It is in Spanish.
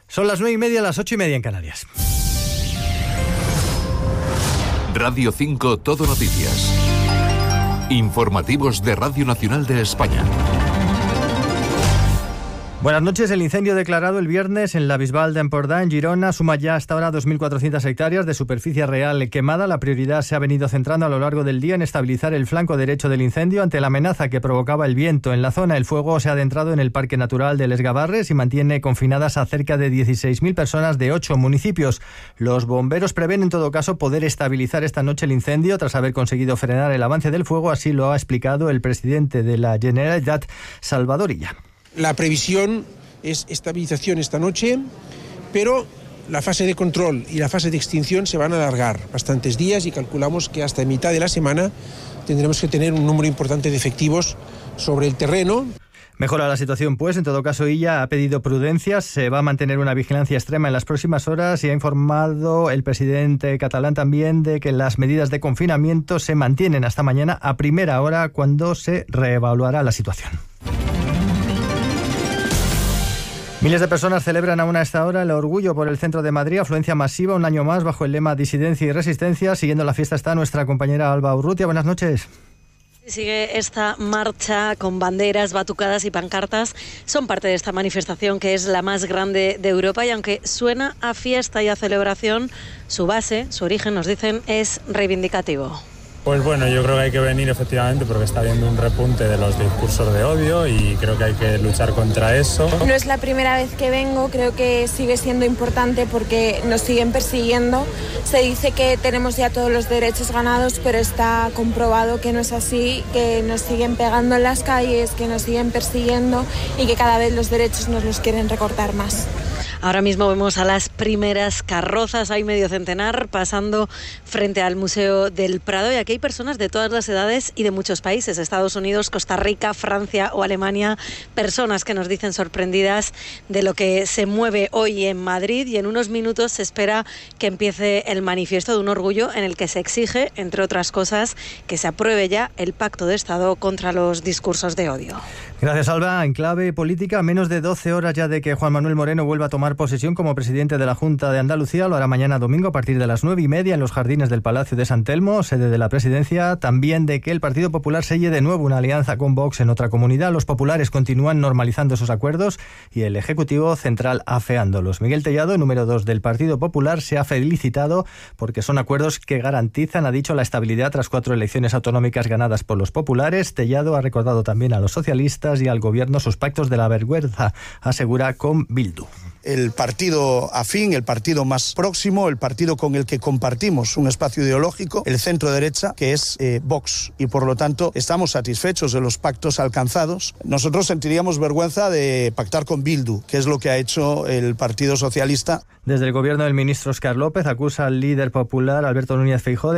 Son las 9:30, las 8:30 en Canarias. Radio 5 Todo Noticias. Informativos de Radio Nacional de España. Buenas noches. El incendio declarado el viernes en la Bisbal de Empordà, en Girona, suma ya hasta ahora 2.400 hectáreas de superficie real quemada. La prioridad se ha venido centrando a lo largo del día en estabilizar el flanco derecho del incendio ante la amenaza que provocaba el viento. En la zona, el fuego se ha adentrado en el Parque Natural de Les Gavarres y mantiene confinadas a cerca de 16.000 personas de 8 municipios. Los bomberos prevén, en todo caso, poder estabilizar esta noche el incendio tras haber conseguido frenar el avance del fuego. Así lo ha explicado el presidente de la Generalitat, Salvador Illa. La previsión es estabilización esta noche, pero la fase de control y la fase de extinción se van a alargar bastantes días y calculamos que hasta mitad de la semana tendremos que tener un número importante de efectivos sobre el terreno. Mejora la situación, pues. En todo caso, Illa ha pedido prudencia. Se va a mantener una vigilancia extrema en las próximas horas y ha informado el presidente catalán también de que las medidas de confinamiento se mantienen hasta mañana a primera hora, cuando se reevaluará la situación. Miles de personas celebran aún a esta hora el orgullo por el centro de Madrid, afluencia masiva un año más bajo el lema Disidencia y Resistencia. Siguiendo la fiesta está nuestra compañera Alba Urrutia. Buenas noches. Sigue esta marcha con banderas, batucadas y pancartas. Son parte de esta manifestación que es la más grande de Europa y aunque suena a fiesta y a celebración, su base, su origen, nos dicen, es reivindicativo. Pues bueno, yo creo que hay que venir efectivamente porque está habiendo un repunte de los discursos de odio y creo que hay que luchar contra eso. No es la primera vez que vengo, creo que sigue siendo importante porque nos siguen persiguiendo. Se dice que tenemos ya todos los derechos ganados, pero está comprobado que no es así, que nos siguen pegando en las calles, que nos siguen persiguiendo y que cada vez los derechos nos los quieren recortar más. Ahora mismo vemos a las primeras carrozas, hay medio centenar, pasando frente al Museo del Prado, y aquí hay personas de todas las edades y de muchos países, Estados Unidos, Costa Rica, Francia o Alemania, personas que nos dicen sorprendidas de lo que se mueve hoy en Madrid, y en unos minutos se espera que empiece el manifiesto de un orgullo en el que se exige, entre otras cosas, que se apruebe ya el Pacto de Estado contra los discursos de odio. Gracias, Alba. En clave política, a menos de 12 horas ya de que Juan Manuel Moreno vuelva a tomar posesión como presidente de la Junta de Andalucía. Lo hará mañana domingo a partir de las 9:30 en los jardines del Palacio de San Telmo, sede de la presidencia. También de que el Partido Popular selle de nuevo una alianza con Vox en otra comunidad. Los populares continúan normalizando sus acuerdos y el Ejecutivo Central afeándolos. Miguel Tellado, número 2 del Partido Popular, se ha felicitado porque son acuerdos que garantizan, ha dicho, la estabilidad tras 4 elecciones autonómicas ganadas por los populares. Tellado ha recordado también a los socialistas y al gobierno sus pactos de la vergüenza, asegura, con Bildu. El partido afín, el partido más próximo, el partido con el que compartimos un espacio ideológico, el centro derecha, que es Vox, y por lo tanto estamos satisfechos de los pactos alcanzados. Nosotros sentiríamos vergüenza de pactar con Bildu, que es lo que ha hecho el Partido Socialista. Desde el gobierno del ministro Óscar López acusa al líder popular Alberto Núñez Feijóo